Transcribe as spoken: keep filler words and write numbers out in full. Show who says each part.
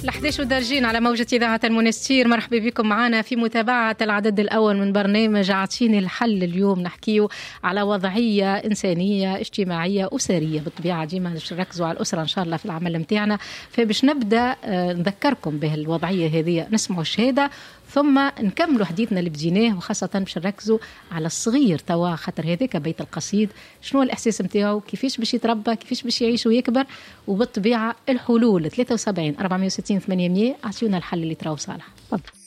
Speaker 1: الأحداث والدرجين على موجة إذاعة المنستير. مرحبا بكم معنا في متابعة العدد الأول من برنامج عطيني الحل. اليوم نحكيه على وضعية إنسانية اجتماعية أسرية. بالطبيعة ديما نركزوا على الأسرة إن شاء الله في العمل متاعنا، فباش نبدأ نذكركم بهالوضعية هذه، نسمعوا الشهادة ثم نكملوا حديثنا اللي بديناه، وخاصة باش نركزوا على الصغير توا، خاطر هذاك بيت القصيد شنو الإحساس متاعه، كيفاش باش يتربى، كيفاش باش يعيش ويكبر. وبالطبيعة الحلول ثلاثة وسبعين أربعمائة وستين ثمانمائة. أعطيونا الحل اللي تراو صالح. تفضل.